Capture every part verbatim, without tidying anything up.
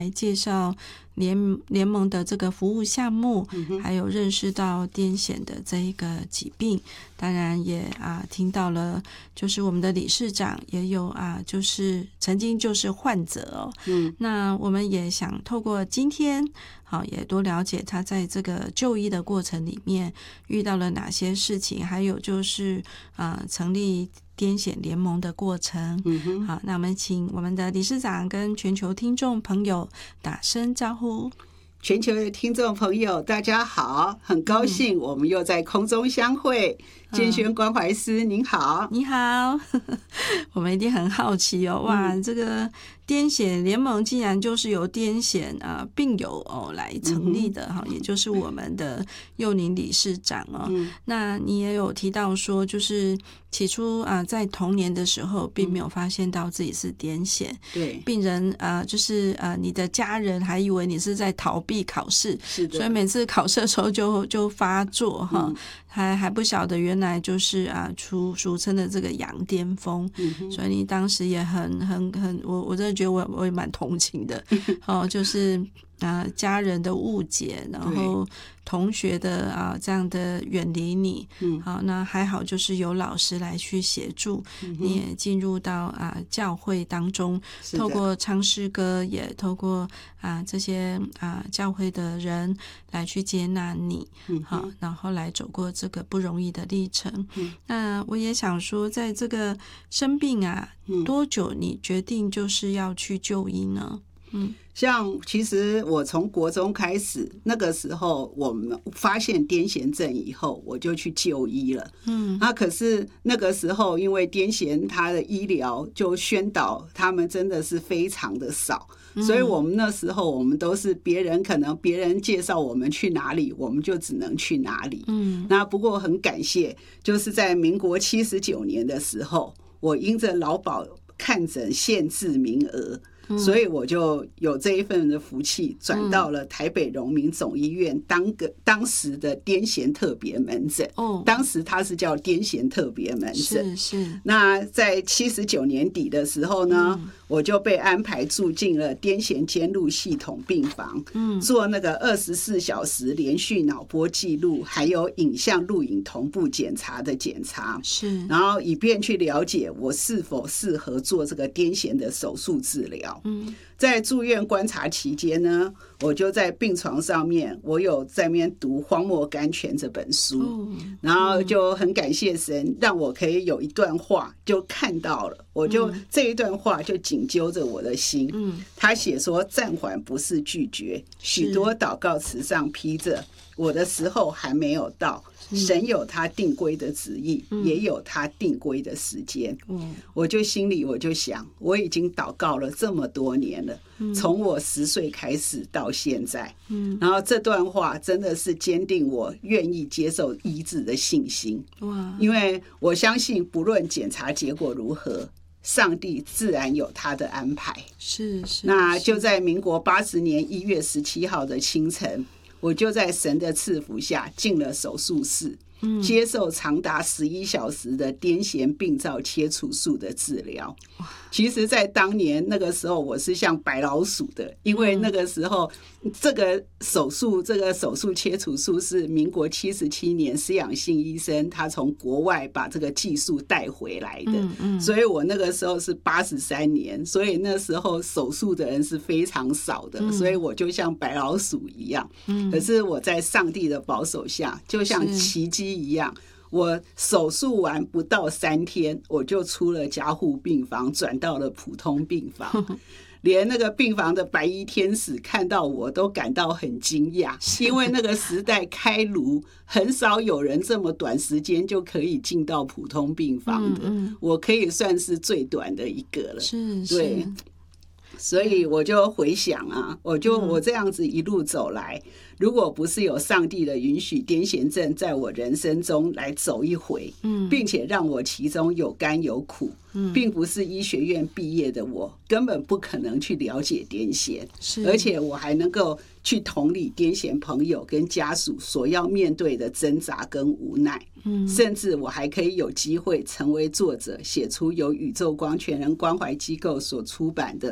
来介绍联联盟的这个服务项目，嗯、还有认识到癫痫的这一个疾病，当然也啊听到了，就是我们的理事长也有啊，就是曾经就是患者哦，嗯，那我们也想透过今天，好也多了解他在这个就医的过程里面遇到了哪些事情，还有就是啊成立癫痫联盟的过程。嗯哼，好，那我们请我们的理事长跟全球听众朋友打声招呼。 全球的听众朋友大家好，很高兴我们又在空中相会。建轩关怀师您好。 你好我们一定很好奇哦，哇、嗯、这个癫痫联盟竟然就是由癫痫、呃、病友、哦、来成立的、嗯、也就是我们的幼宁理事长哦、嗯。那你也有提到说就是起初、呃、在童年的时候并没有发现到自己是癫痫， 对， 病人、呃、就是呃你的家人还以为你是在逃避考试， 是的， 所以每次考试的时候就就发作哈、嗯，还还不晓得原来就是啊俗俗称的这个羊癫疯、嗯，所以你当时也很很很，我我真的觉得我我也蛮同情的，哦，就是啊家人的误解，然后同学的啊这样的远离你，嗯，好，那还好就是有老师来去协助，嗯、你也进入到啊教会当中，透过唱诗歌，也透过啊这些啊教会的人来去接纳你，嗯，好，然后来走过这个不容易的历程。嗯，那我也想说，在这个生病啊，嗯、多久你决定就是要去就医呢？ 嗯，像其实我从国中开始，那个时候我们发现癫痫症以后，我就去就医了。嗯，那可是那个时候因为癫痫，它的医疗就宣导他们真的是非常的少。所以我们那时候我们都是别人可能别人介绍我们去哪里，我们就只能去哪里。嗯，那不过很感谢，就是在民国七十九年的时候，我因着劳保看诊限制名额，所以我就有这一份的福气，转到了台北荣民总医院当个当时的癫痫特别门诊。哦，当时它是叫癫痫特别门诊。 是是。 那在七十九年底的时候呢，嗯、我就被安排住进了癫痫监录系统病房，嗯，做那个二十四小时连续脑波记录，还有影像录影同步检查的检查。 是。 然后以便去了解我是否适合做这个癫痫的手术治疗。嗯，在住院观察期间呢，我就在病床上面，我有在那边读《荒漠甘泉》这本书，哦、然后就很感谢神，让我可以有一段话就看到了，我就、嗯、这一段话就紧揪着我的心。嗯，他写说：“暂缓不是拒绝，许多祷告词上披着我的时候还没有到。”神有他定规的旨意，嗯、也有他定规的时间。嗯，我就心里我就想，我已经祷告了这么多年了，嗯、从我十岁开始到现在。嗯，然后这段话真的是坚定我愿意接受医治的信心。哇！因为我相信，不论检查结果如何，上帝自然有他的安排。 是是。 那就在民国八十年一月十七号的清晨，我就在神的赐福下进了手术室，嗯、接受长达十一小时的癫痫病灶切除术的治疗。其实在当年那个时候我是像白老鼠的，因为那个时候这个手术这个手术切除术是民国七十七年施养信医生他从国外把这个技术带回来的，嗯嗯、所以我那个时候是八十三年，所以那时候手术的人是非常少的，嗯、所以我就像白老鼠一样，嗯、可是我在上帝的保守下就像奇迹一样，我手术完不到三天，我就出了加护病房，转到了普通病房。连那个病房的白衣天使看到我都感到很惊讶，因为那个时代开颅很少有人这么短时间就可以进到普通病房的，嗯嗯、我可以算是最短的一个了。 是，是， 对。所以我就回想啊，我就我这样子一路走来，如果不是有上帝的允许，癫痫症在我人生中来走一回，嗯，并且让我其中有甘有苦，嗯，并不是医学院毕业的我根本不可能去了解癫痫，是，而且我还能够去同理癫痫朋友跟家属所要面对的挣扎跟无奈，嗯，甚至我还可以有机会成为作者，写出由宇宙光全人关怀机构所出版的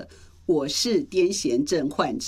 我是癫痫症患者。